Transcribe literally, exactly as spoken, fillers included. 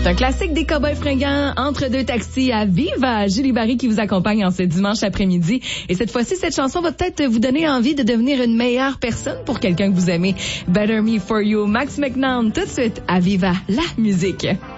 C'est un classique des Cowboys fringants, entre deux taxis à Viva. Julie Barry qui vous accompagne en ce dimanche après-midi. Et cette fois-ci, cette chanson va peut-être vous donner envie de devenir une meilleure personne pour quelqu'un que vous aimez. Better Me For You, Max McNown, tout de suite à Viva, la musique.